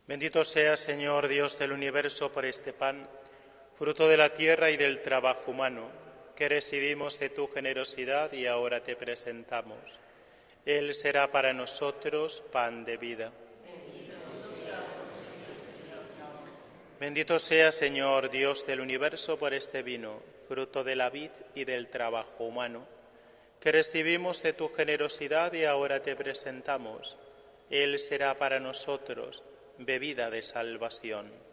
Bendito seas, Señor Dios del universo, por este pan, fruto de la tierra y del trabajo humano, que recibimos de tu generosidad y ahora te presentamos. Él será para nosotros pan de vida. Bendito sea, Señor Dios del universo, por este vino, fruto de la vid y del trabajo humano, que recibimos de tu generosidad y ahora te presentamos. Él será para nosotros bebida de salvación.